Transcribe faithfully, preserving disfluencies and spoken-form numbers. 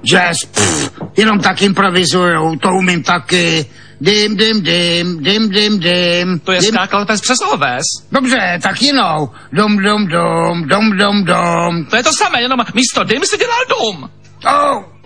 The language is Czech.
Jazz, pff, jenom tak improvizujou, to umím taky. Dim, dim, dim, dim, dim, dim. To je dim. skákalpes přes oves. Dobře, tak jinou. Dom, dom, dom, dom, dom, dom. To je to samé, jenom místo dim si dělal dum. Oh,